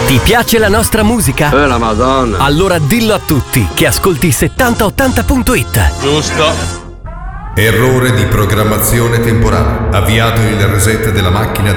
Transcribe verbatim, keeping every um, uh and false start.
Ti piace la nostra musica? Eh, la Madonna. Allora dillo a tutti che ascolti settanta ottanta punto it. Giusto. Errore di programmazione temporale. Avviato il reset della macchina